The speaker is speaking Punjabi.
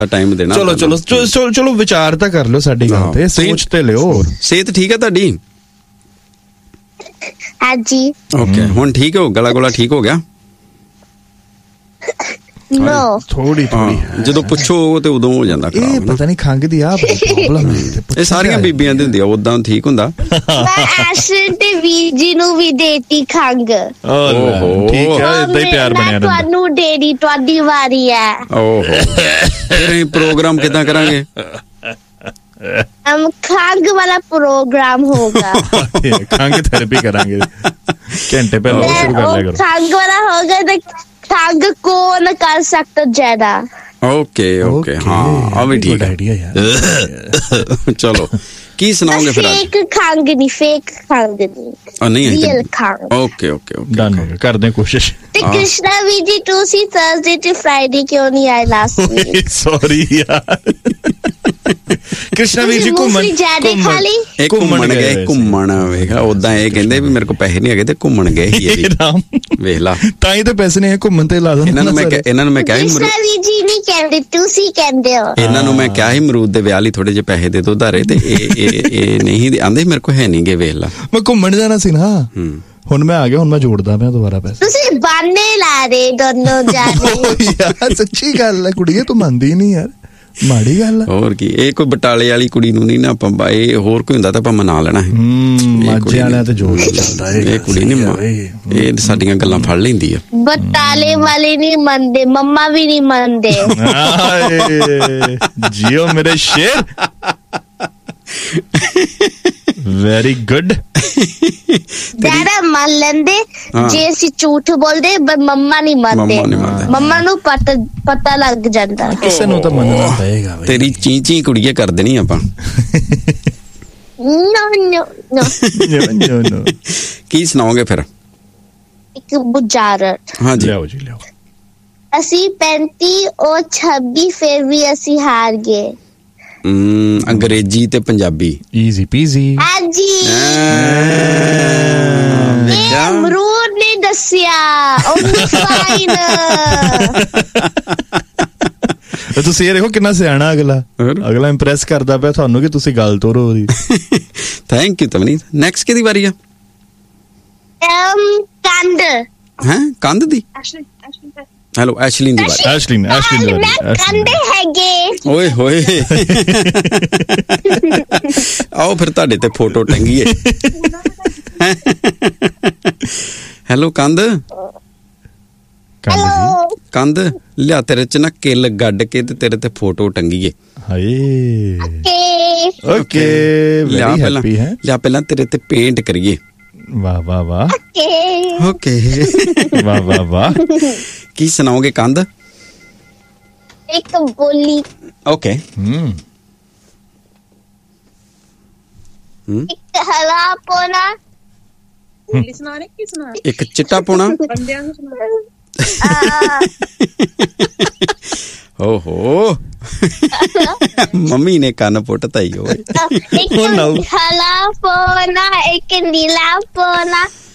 ਟਾਈਮ ਦੇਣਾ। ਚਲੋ ਵਿਚਾਰ ਤਾਂ ਕਰ ਲਿਓ ਸਾਡੀ ਗੱਲ ਤੇ, ਸੋਚ ਤੇ ਲਿਓ। ਸਿਹਤ ਠੀਕ ਹੈ ਤੁਹਾਡੀ? ਹਾਂਜੀ। ਓਕੇ, ਹੁਣ ਠੀਕ ਹੋ? ਗਲਾ ਗੁਲਾ ਠੀਕ ਹੋ ਗਿਆ? ਨੋ, ਥੋੜੀ ਜਦੋਂ ਪੁੱਛੋ ਤੇ ਉਦੋਂ ਹੋ ਜਾਂਦਾ ਖਰਾਬ। ਇਹ ਪਤਾ ਨਹੀਂ ਖੰਘ ਦੀ ਆ ਪ੍ਰੋਬਲਮ ਹੈ। ਇਹ ਸਾਰੀਆਂ ਬੀਬੀਆਂ ਦੀ ਹੁੰਦੀ ਆ, ਉਦਾਂ ਠੀਕ ਹੁੰਦਾ। ਮੈਂ ਐਸ਼ਨ ਤੇ ਵੀਰ ਜੀ ਨੂੰ ਵੀ ਦੇਤੀ ਖੰਘ। ਓਹੋ, ਠੀਕ ਹੈ, ਇਦਾਂ ਹੀ ਪਿਆਰ ਬਣਿਆ ਰਹਿੰਦਾ। ਤੁਹਾਨੂੰ ਦੇਣੀ, ਤੁਹਾਡੀ ਵਾਰੀ ਹੈ। ਓਹੋ, ਫਿਰ ਅਸੀਂ ਪ੍ਰੋਗਰਾਮ ਕਿੱਦਾਂ ਕਰਾਂਗੇ? ਖੰਘ ਵਾਲਾ ਪ੍ਰੋਗਰਾਮ ਹੋਗਾ। ਖੰਘ ਥੈਰੇਪੀ ਕਰਾਂਗੇ ਘੰਟੇ ਪਹਿਲਾਂ ਸ਼ੁਰੂ ਕਰ ਲਿਆ ਕਰੋ। ਖੰਘ ਵਾਲਾ ਹੋਗਾ ਤਾਂ ਖੰਘ ਕੌਣ ਕਰ ਸਕਦਾ ਜ਼ਿਆਦਾ। ਓਕੇ, ਹਾਂ ਆ ਵੀ ਠੀਕ ਆਈਡੀਆ ਯਾਰ। ਚਲੋ, ਕੀ ਸੁਣਾਓਗੇ ਫਿਰ? ਫੇਕ ਖੰਘ ਨਹੀਂ, ਫੇਕ ਖੰਘ ਨਹੀਂ, ਰੀਅਲ ਖੰਘ। ਓਕੇ ਡਨ ਹੋ ਗਿਆ, ਕਰਦੇ ਹਾਂ ਕੋਸ਼ਿਸ਼। ਤੇ ਕ੍ਰਿਸ਼ਨਾ ਵੀ ਜੀ ਤੁਸੀਂ ਥਰਸਡੇ ਤੇ ਫਰਾਈਡੇ ਕਿਉਂ ਨਹੀਂ ਆਏ ਲਾਸਟ ਵੀਕ? ਸੌਰੀ ਯਾਰ। ਕ੍ਰਿਸ਼ਨਾ ਵੀਰ ਜੀ ਘੁੰਮਣ ਘੁੰਮਣ ਵੇਖ, ਉਦਾਂ ਇਹ ਕਹਿੰਦੇ ਵੀ ਮੇਰੇ ਕੋਲ ਪੈਸੇ ਨਹੀਂ ਹੈਗੇ ਤੇ ਘੁੰਮਣ ਗਏ ਹੀ ਵੇਖ ਲਾ। ਤਾਂ ਹੀ ਤਾਂ ਪੈਸੇ ਨਹੀਂ ਘੁੰਮਣ ਤੇ ਲਾ ਦੋ। ਇਹਨਾਂ ਨੂੰ ਮੈਂ ਕਿਹਾ ਕ੍ਰਿਸ਼ਨਾ ਵੀਰ ਜੀ ਨਹੀਂ ਕਹਿੰਦੇ, ਤੁਸੀਂ ਕਹਿੰਦੇ ਹੋ। ਇਹਨਾਂ ਨੂੰ ਮੈਂ ਕਿਹਾ ਸੀ ਅਮਰੂਦ ਦੇ ਵਿਆਹ ਲਈ ਥੋੜੇ ਜਿਹੇ ਪੈਸੇ ਦੇ ਦੋ ਉਧਾਰੇ, ਤੇ ਇਹ ਨਹੀਂ ਆਂਦੇ ਮੇਰੇ ਕੋਲ ਹੈ ਨਹੀਂ ਗੇ। ਵੇਖ ਲਾ, ਮੈਂ ਘੁੰਮਣ ਜਾਣਾ ਸੀ ਨਾ, ਹੁਣ ਮੈਂ ਆ ਗਿਆ, ਹੁਣ ਮੈਂ ਜੋੜਦਾ ਪਿਆ ਦੁਬਾਰਾ ਪੈਸੇ। ਤੁਸੀਂ ਬਾਨੇ ਲਾ ਰਹੇ ਦੋਨੋਂ ਜਾਣੇ। ਯਾਰ ਸੱਚੀ ਗੱਲ ਹੈ ਕੁੜੀਏ, ਤੂੰ ਮੰਨਦੀ ਨਹੀਂ ਯਾਰ, ਮਾੜੀ ਗੱਲ ਹੈ। ਹੋਰ ਕੀ, ਇਹ ਕੋਈ ਬਟਾਲੇ ਵਾਲੀ ਕੁੜੀ ਨੂੰ ਨਹੀਂ ਨਾ ਆਪਾਂ, ਇਹ ਹੋਰ ਕੋਈ ਹੁੰਦਾ ਤਾਂ ਆਪਾਂ ਮਨਾ ਲੈਣਾ ਸੀ। ਮਾਝੇ ਵਾਲਿਆਂ ਤੇ ਜੋਰ ਚੱਲਦਾ ਇਹ ਕੁੜੀ ਨਹੀਂ, ਇਹ ਸਾਡੀਆਂ ਗੱਲਾਂ ਫੜ ਲੈਂਦੀ ਆ। ਬਟਾਲੇ ਵਾਲੇ ਨਹੀਂ ਮੰਨਦੇ, ਮੰਮਾ ਵੀ ਨਹੀਂ ਮੰਨਦੇ। ਜੀਓ ਮੇਰੇ ਸ਼ੇਰ, ਵੈਰੀ ਗੁੱਡ। ਡੈਡਾ ਮੰਨ ਲੈਂਦੇ ਜੇ ਅਸੀਂ ਝੂਠ ਬੋਲਦੇ, ਪਰ ਮੰਮਾ ਨਹੀਂ ਮੰਨਦੇ। ਮੰਮਾ ਨੂੰ ਪਤਾ ਲੱਗ ਜਾਂਦਾ। ਕਿਸੇ ਨੂੰ ਤਾਂ ਮੰਨਣਾ ਪਏਗਾ। ਤੇਰੀ ਚੀਂ ਕੁੜੀਏ ਕਰ ਦੇਣੀ ਆਪਾਂ। ਨੋ। ਕੀ ਸੁਣਾਓਗੇ ਫਿਰ? ਇੱਕ ਬੁਝਾਰਤ। ਹਾਂਜੀ, ਲਿਆਓ ਜੀ ਲਿਆਓ। ਅਸੀਂ 35 ਔਰ 26 ਫਿਰ ਵੀ ਅਸੀਂ ਹਾਰ ਗਏ। ਅੰਗਰੇਜ਼ੀ ਤੇ ਪੰਜਾਬੀ ਈਜ਼ੀ ਪੀਜ਼ੀ। ਹਾਂਜੀ, ਇਹ ਅਮਰੂਦ ਨੇ ਦੱਸਿਆ ਉਹਨੂੰ ਫਾਈਨ। ਤੁਸੀਂ ਇਹ ਦੇਖੋ ਕਿੰਨਾ ਸਿਆਣਾ ਅਗਲਾ ਇੰਪ੍ਰੈਸ ਕਰਦਾ ਪਿਆ ਤੁਹਾਨੂੰ ਕਿ ਤੁਸੀਂ ਗੱਲ ਤੋਰੋ ਉਹਦੀ। Thank you ਤਵਨੀਤ। ਨੈਕਸਟ ਕਿਹਦੀ ਵਾਰੀ ਆ? ਕੰਧ। ਹੈ ਕੰਧ ਦੀ? ਹੈਲੋ, ਐਸ਼ਲੀਨ ਦੀ ਵਾਰੀ। ਐਸ਼ਲੀਨ ਕੰਧੇ ਹੈਗੇ। ਓਏ ਹੋਏ, ਆਓ ਫਿਰ ਤੁਹਾਡੇ ਤੇ ਫੋਟੋ ਟੰਗੀਏ। ਹੈਲੋ ਕੰਧ। ਕੰਧ ਲਿਆ, ਤੇਰੇ ਚ ਨਾ ਕਿੱਲ ਗੱਡ ਕੇ ਤੇ ਤੇਰੇ ਤੇ ਫੋਟੋ ਟੰਗੀਏ। ਹਾਏ ਓਕੇ, ਲਿਆ ਪਹਿਲਾਂ ਤੇਰੇ ਤੇ ਪੇਂਟ ਕਰੀਏ। ਵਾਹ ਵਾਹ ਵਾਹ। ਓਕੇ ਵਾਹ ਵਾਹ ਵਾਹ। ਕੀ ਸੁਣਾਓਗੇ ਕੰਧ? ਇੱਕ ਬੋਲੀ। ਓਕੇ। ਇੱਕ ਹਲਾ ਪੋਣਾ। ਇੱਕ ਚਿੱਟਾ ਪੋਣਾ। ਓਹੋ, ਮੰਮੀ ਨੇ ਕੰਨ ਪੁੱਟਤਾ ਹੀ ਹੋਏ। ਇੱਕ ਹਲਾ ਪੋਣਾ, ਇੱਕ ਨੀਲਾ ਪੋਣਾ,